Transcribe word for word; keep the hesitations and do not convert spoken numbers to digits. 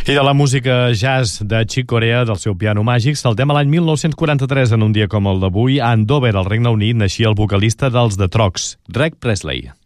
I de la música jazz de Chick Corea, del seu piano màgic, saltem a l'any mil nou-cents quaranta-tres, en un dia com el d'avui. A Andover, al Regne Unit, naixia el vocalista dels The Troggs, Reg Presley.